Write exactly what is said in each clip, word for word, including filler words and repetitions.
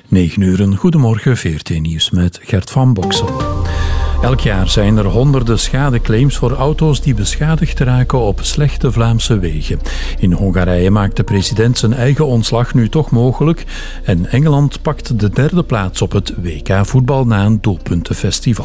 negen uur, een goedemorgen, V R T Nieuws met Gert van Boksel. Elk jaar zijn er honderden schadeclaims voor auto's die beschadigd raken op slechte Vlaamse wegen. In Hongarije maakt de president zijn eigen ontslag nu toch mogelijk en Engeland pakt de derde plaats op het W K voetbal na een doelpuntenfestival.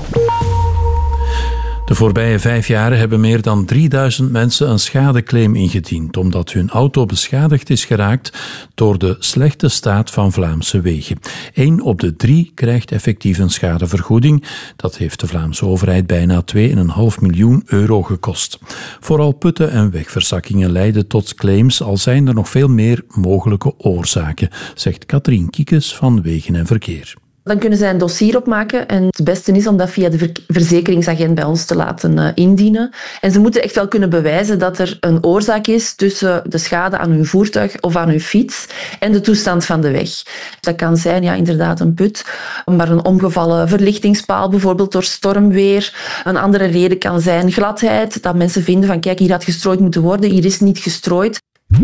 De voorbije vijf jaar hebben meer dan drieduizend mensen een schadeclaim ingediend omdat hun auto beschadigd is geraakt door de slechte staat van Vlaamse wegen. Eén op de drie krijgt effectief een schadevergoeding. Dat heeft de Vlaamse overheid bijna twee komma vijf miljoen euro gekost. Vooral putten en wegverzakkingen leiden tot claims, al zijn er nog veel meer mogelijke oorzaken, zegt Katrien Kiekes van Wegen en Verkeer. Dan kunnen zij een dossier opmaken en het beste is om dat via de verzekeringsagent bij ons te laten uh, indienen. En ze moeten echt wel kunnen bewijzen dat er een oorzaak is tussen de schade aan hun voertuig of aan hun fiets en de toestand van de weg. Dat kan zijn, ja, inderdaad een put, maar een omgevallen verlichtingspaal bijvoorbeeld door stormweer. Een andere reden kan zijn gladheid, dat mensen vinden van kijk, hier had gestrooid moeten worden, hier is niet gestrooid.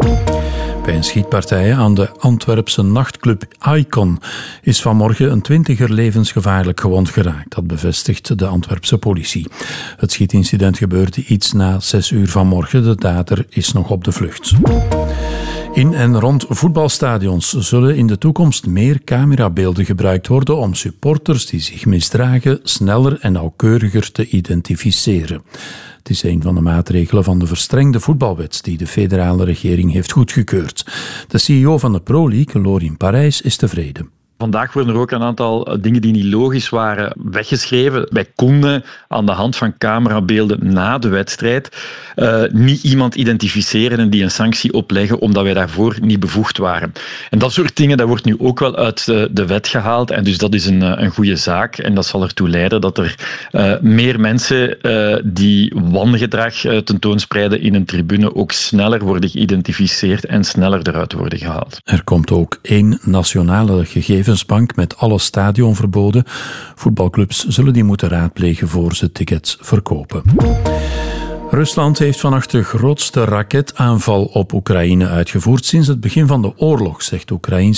Bij een schietpartij aan de Antwerpse nachtclub Icon is vanmorgen een twintiger levensgevaarlijk gewond geraakt. Dat bevestigt de Antwerpse politie. Het schietincident gebeurde iets na zes uur vanmorgen. De dader is nog op de vlucht. In en rond voetbalstadions zullen in de toekomst meer camerabeelden gebruikt worden om supporters die zich misdragen sneller en nauwkeuriger te identificeren. Het is een van de maatregelen van de verstrengde voetbalwet die de federale regering heeft goedgekeurd. De C E O van de Pro League, Lorin Parijs, is tevreden. Vandaag worden er ook een aantal dingen die niet logisch waren weggeschreven. Wij konden aan de hand van camerabeelden na de wedstrijd uh, niet iemand identificeren en die een sanctie opleggen omdat wij daarvoor niet bevoegd waren. En dat soort dingen, dat wordt nu ook wel uit de, de wet gehaald en dus dat is een, een goede zaak en dat zal ertoe leiden dat er uh, meer mensen uh, die wangedrag uh, tentoonspreiden in een tribune ook sneller worden geïdentificeerd en sneller eruit worden gehaald. Er komt ook één nationale gegevens bank met alle stadionverboden. Voetbalclubs zullen die moeten raadplegen voor ze tickets verkopen. Rusland heeft vannacht de grootste raketaanval op Oekraïne uitgevoerd sinds het begin van de oorlog, zegt Oekraïens